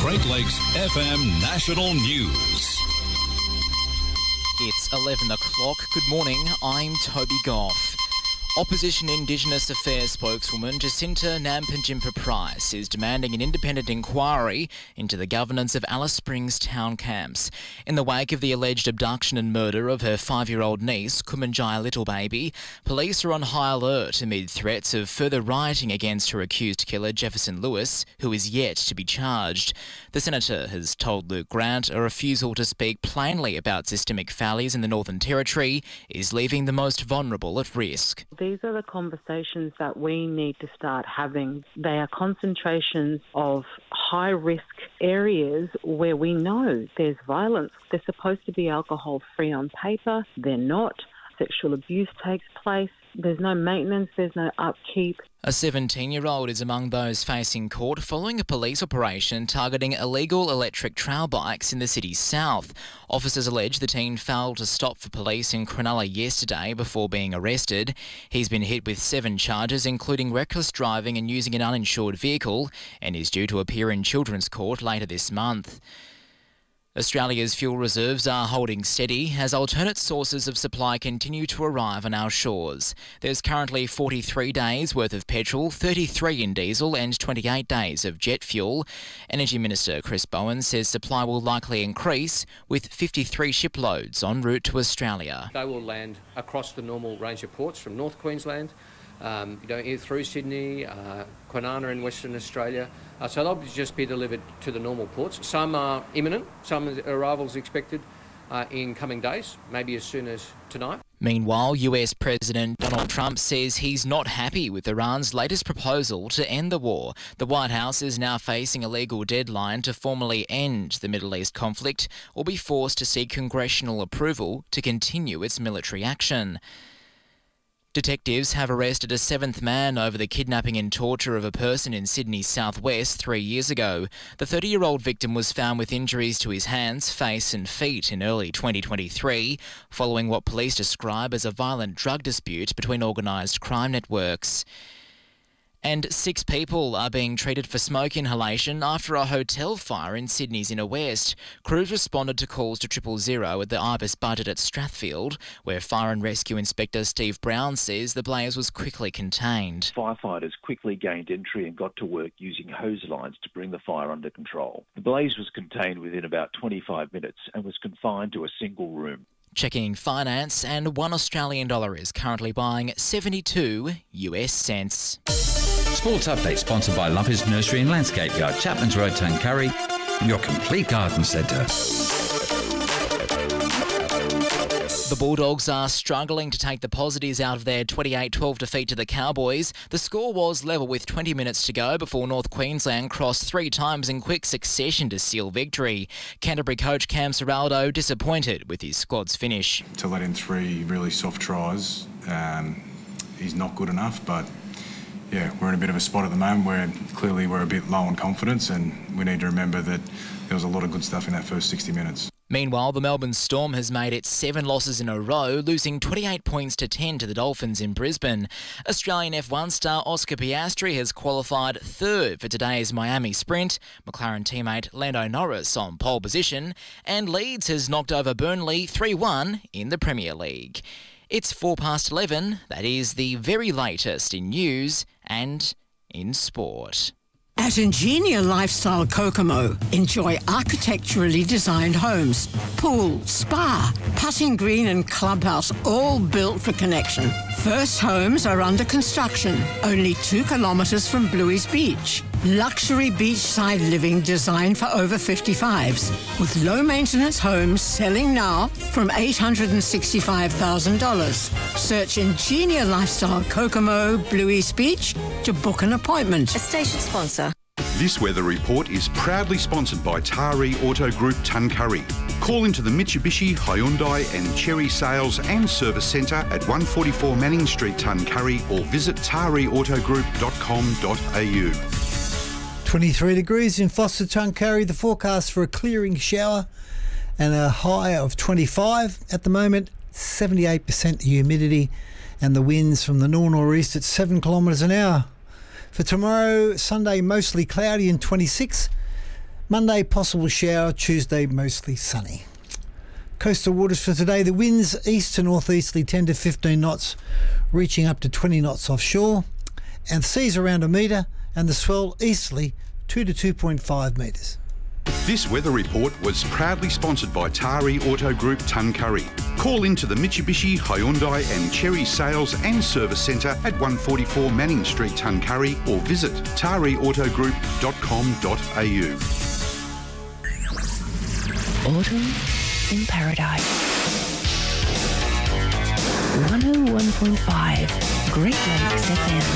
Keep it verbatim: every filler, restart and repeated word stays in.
Great Lakes F M National News. It's eleven o'clock. Good morning, I'm Toby Goff. Opposition Indigenous Affairs spokeswoman Jacinta Nampijinpa-Price is demanding an independent inquiry into the governance of Alice Springs town camps. In the wake of the alleged abduction and murder of her five-year-old niece, Kumanjaya Littlebaby, police are on high alert amid threats of further rioting against her accused killer, Jefferson Lewis, who is yet to be charged. The Senator has told Luke Grant a refusal to speak plainly about systemic failures in the Northern Territory is leaving the most vulnerable at risk. These are the conversations that we need to start having. They are concentrations of high-risk areas where we know there's violence. They're supposed to be alcohol-free on paper. They're not. Sexual abuse takes place. There's no maintenance. There's no upkeep. A seventeen-year-old is among those facing court following a police operation targeting illegal electric trail bikes in the city's south. Officers allege the teen failed to stop for police in Cronulla yesterday before being arrested. He's been hit with seven charges, including reckless driving and using an uninsured vehicle, and is due to appear in Children's Court later this month. Australia's fuel reserves are holding steady as alternate sources of supply continue to arrive on our shores. There's currently forty-three days worth of petrol, thirty-three in diesel and twenty-eight days of jet fuel. Energy Minister Chris Bowen says supply will likely increase with fifty-three shiploads en route to Australia. They will land across the normal range of ports from North Queensland, Um, you know, through Sydney, uh, Kwinana in Western Australia. Uh, so they'll just be delivered to the normal ports. Some are imminent, some arrivals expected uh, in coming days, maybe as soon as tonight. Meanwhile, U S President Donald Trump says he's not happy with Iran's latest proposal to end the war. The White House is now facing a legal deadline to formally end the Middle East conflict or be forced to seek congressional approval to continue its military action. Detectives have arrested a seventh man over the kidnapping and torture of a person in Sydney's southwest three years ago. The thirty-year-old victim was found with injuries to his hands, face and feet in early twenty twenty-three, following what police describe as a violent drug dispute between organised crime networks. And six people are being treated for smoke inhalation after a hotel fire in Sydney's inner west. Crews responded to calls to triple zero at the Ibis Budget at Strathfield, where Fire and Rescue Inspector Steve Brown says the blaze was quickly contained. Firefighters quickly gained entry and got to work using hose lines to bring the fire under control. The blaze was contained within about twenty-five minutes and was confined to a single room. Checking finance, and one Australian dollar is currently buying seventy-two U S cents. Sports Update sponsored by Lumpers Nursery and Landscape Yard, Chapman's Road, Tuncurry, your complete garden centre. The Bulldogs are struggling to take the positives out of their twenty-eight twelve defeat to the Cowboys. The score was level with twenty minutes to go before North Queensland crossed three times in quick succession to seal victory. Canterbury coach Cam Serraldo disappointed with his squad's finish. To let in three really soft tries, um, he's not good enough, but yeah, we're in a bit of a spot at the moment where clearly we're a bit low on confidence, and we need to remember that there was a lot of good stuff in that first sixty minutes. Meanwhile, the Melbourne Storm has made it seven losses in a row, losing twenty-eight points to ten to the Dolphins in Brisbane. Australian F one star Oscar Piastri has qualified third for today's Miami Sprint, McLaren teammate Lando Norris on pole position, and Leeds has knocked over Burnley three one in the Premier League. It's four past eleven. That is the very latest in news and in sport. At Ingenia Lifestyle Kokomo, enjoy architecturally designed homes, pool, spa, putting green and clubhouse, all built for connection. First homes are under construction, only two kilometres from Bluey's Beach. Luxury beachside living designed for over fifty-fives, with low-maintenance homes selling now from eight hundred sixty-five thousand dollars. Search Ingenia Lifestyle Kokomo, Bluey's Beach to book an appointment. A station sponsor. This weather report is proudly sponsored by Taree Auto Group Tuncurry. Call into the Mitsubishi, Hyundai and Chery Sales and Service Centre at one forty-four Manning Street, Tuncurry, or visit taree auto group dot com dot a u. twenty-three degrees in Foster Tuncurry. The forecast for a clearing shower and a high of twenty-five. At the moment, seventy-eight percent humidity and the winds from the nor'-nor'east at seven kilometres an hour. For tomorrow, Sunday, mostly cloudy and twenty-six. Monday, possible shower. Tuesday, mostly sunny. Coastal waters for today. The winds east to northeasterly ten to fifteen knots, reaching up to twenty knots offshore. And seas around a metre, and the swell easterly two to two point five metres. This weather report was proudly sponsored by Tari Auto Group Tuncurry. Call into the Mitsubishi, Hyundai and Cherry Sales and Service Centre at one forty-four Manning Street, Tuncurry, or visit tari auto group dot com dot a u. Autumn in Paradise. one oh one point five Great Lakes F M.